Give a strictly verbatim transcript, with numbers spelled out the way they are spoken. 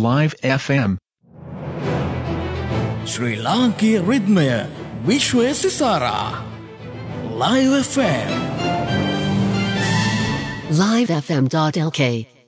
Live F M. ශ්‍රී ලාංකීය රිද්මය විශ්වය සිසාරා Live F M. live f m dot l k